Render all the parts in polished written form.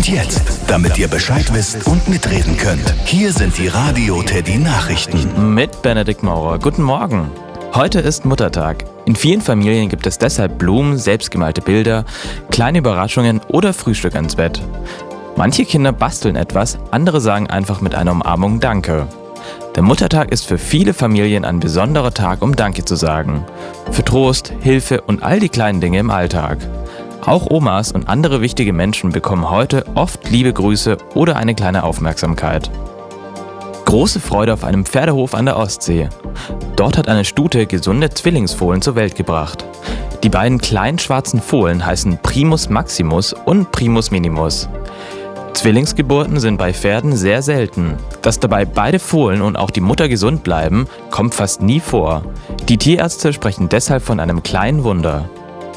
jetzt, damit ihr Bescheid wisst und mitreden könnt, hier sind die Radio Teddy Nachrichten. Mit Benedikt Maurer. Guten Morgen. Heute ist Muttertag. In vielen Familien gibt es deshalb Blumen, selbstgemalte Bilder, kleine Überraschungen oder Frühstück ans Bett. Manche Kinder basteln etwas, andere sagen einfach mit einer Umarmung Danke. Der Muttertag ist für viele Familien ein besonderer Tag, um Danke zu sagen. Für Trost, Hilfe und all die kleinen Dinge im Alltag. Auch Omas und andere wichtige Menschen bekommen heute oft liebe Grüße oder eine kleine Aufmerksamkeit. Große Freude auf einem Pferdehof an der Ostsee. Dort hat eine Stute gesunde Zwillingsfohlen zur Welt gebracht. Die beiden kleinen schwarzen Fohlen heißen Primus Maximus und Primus Minimus. Zwillingsgeburten sind bei Pferden sehr selten. Dass dabei beide Fohlen und auch die Mutter gesund bleiben, kommt fast nie vor. Die Tierärzte sprechen deshalb von einem kleinen Wunder.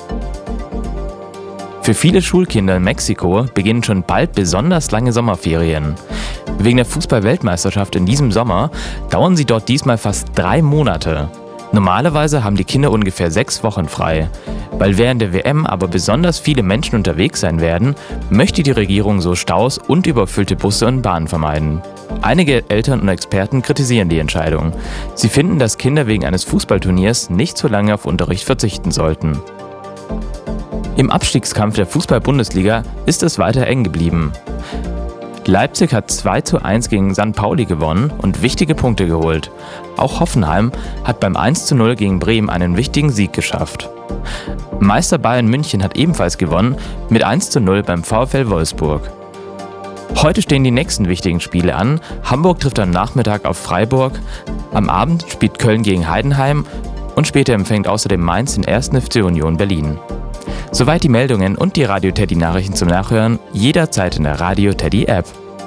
Für viele Schulkinder in Mexiko beginnen schon bald besonders lange Sommerferien. Wegen der Fußball-Weltmeisterschaft in diesem Sommer dauern sie dort diesmal fast 3 Monate. Normalerweise haben die Kinder ungefähr 6 Wochen frei. Weil während der WM aber besonders viele Menschen unterwegs sein werden, möchte die Regierung so Staus und überfüllte Busse und Bahnen vermeiden. Einige Eltern und Experten kritisieren die Entscheidung. Sie finden, dass Kinder wegen eines Fußballturniers nicht so lange auf Unterricht verzichten sollten. Im Abstiegskampf der Fußball-Bundesliga ist es weiter eng geblieben. Leipzig hat 2:1 gegen St. Pauli gewonnen und wichtige Punkte geholt. Auch Hoffenheim hat beim 1:0 gegen Bremen einen wichtigen Sieg geschafft. Meister Bayern München hat ebenfalls gewonnen mit 1:0 beim VfL Wolfsburg. Heute stehen die nächsten wichtigen Spiele an. Hamburg trifft am Nachmittag auf Freiburg. Am Abend spielt Köln gegen Heidenheim und später empfängt außerdem Mainz den 1. FC Union Berlin. Soweit die Meldungen und die Radio Teddy Nachrichten zum Nachhören, jederzeit in der Radio Teddy App.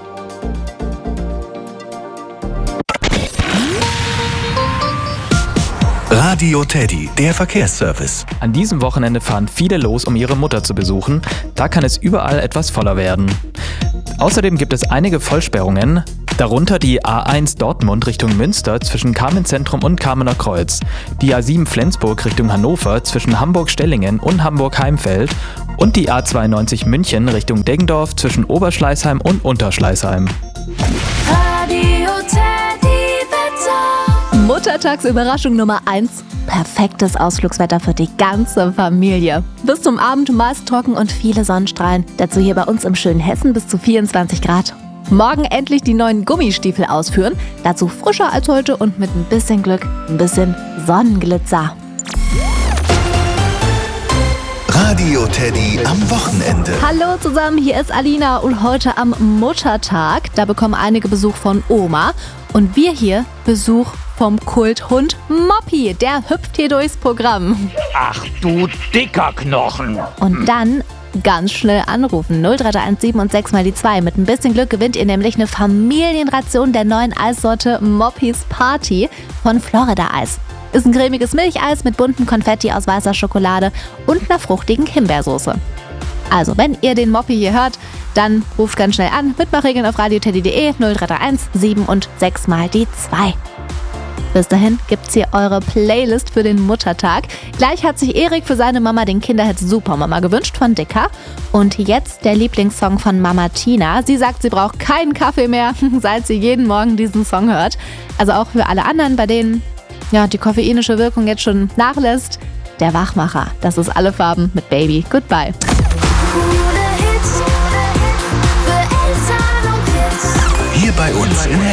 Radio Teddy, der Verkehrsservice. An diesem Wochenende fahren viele los, um ihre Mutter zu besuchen. Da kann es überall etwas voller werden. Außerdem gibt es einige Vollsperrungen, darunter die A1 Dortmund Richtung Münster zwischen Carmenzentrum und Carmener Kreuz, die A7 Flensburg Richtung Hannover zwischen Hamburg-Stellingen und Hamburg-Heimfeld und die A92 München Richtung Deggendorf zwischen Oberschleißheim und Unterschleißheim. Radio Teddy Wetter. Muttertagsüberraschung Nummer 1. Perfektes Ausflugswetter für die ganze Familie. Bis zum Abend meist trocken und viele Sonnenstrahlen. Dazu hier bei uns im schönen Hessen bis zu 24 Grad. Morgen endlich die neuen Gummistiefel ausführen. Dazu frischer als heute und mit ein bisschen Glück, ein bisschen Sonnenglitzer. Radio Teddy am Wochenende. Hallo zusammen, hier ist Alina und heute am Muttertag, da bekommen einige Besuch von Oma und wir hier Besuch vom Kulthund Moppy. Der hüpft hier durchs Programm. Ach du dicker Knochen. Und dann ganz schnell anrufen. 0331 7 und 6 mal die 2. Mit ein bisschen Glück gewinnt ihr nämlich eine Familienration der neuen Eissorte Moppys Party von Florida Eis. Ist ein cremiges Milcheis mit buntem Konfetti aus weißer Schokolade und einer fruchtigen Himbeersoße. Also, wenn ihr den Moppy hier hört, dann ruft ganz schnell an. Mitmachregeln auf radioteddy.de 0331 7 und 6 mal die 2. Bis dahin gibt's hier eure Playlist für den Muttertag. Gleich hat sich Erik für seine Mama den Kinderhit Supermama gewünscht von Dicker. Und jetzt der Lieblingssong von Mama Tina. Sie sagt, sie braucht keinen Kaffee mehr, seit sie jeden Morgen diesen Song hört. Also auch für alle anderen, bei denen die koffeinische Wirkung jetzt schon nachlässt. Der Wachmacher, das ist Alle Farben mit Baby. Goodbye. Hier bei uns in Hessen.